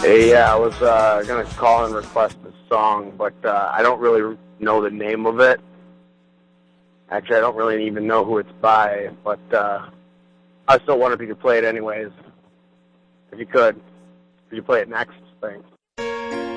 Hey, yeah, I was going to call and request a song, but I don't really know the name of it. Actually, I don't really even know who it's by, but I still wonder if you could play it anyways. If you could. Could you play it next? Thanks.